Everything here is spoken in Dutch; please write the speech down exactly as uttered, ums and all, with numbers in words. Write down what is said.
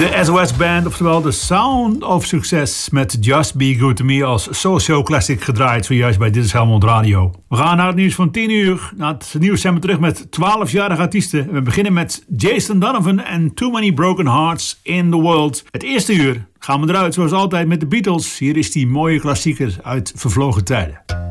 De S O S Band, oftewel The Sound of Success met Just Be Good To Me als socio classic gedraaid zojuist bij Dit is Helmond Radio. We gaan naar het nieuws van tien uur. Na het nieuws zijn we terug met twaalfjarige artiesten. We beginnen met Jason Donovan en Too Many Broken Hearts in the World. Het eerste uur gaan we eruit zoals altijd met de Beatles. Hier is die mooie klassieker uit vervlogen tijden.